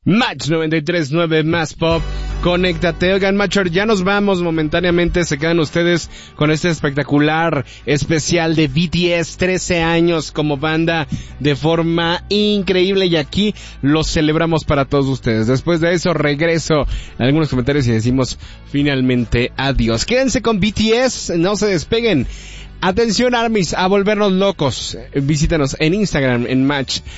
Match 93.9 Más Pop. Conéctate. Oigan, Machor, ya nos vamos momentáneamente. Se quedan ustedes con este espectacular especial de BTS. 13 años como banda de forma increíble. Y aquí lo celebramos para todos ustedes. Después de eso, regreso a algunos comentarios y decimos finalmente adiós. Quédense con BTS. No se despeguen. Atención, ARMYs, a volvernos locos. Visítanos en Instagram, en Match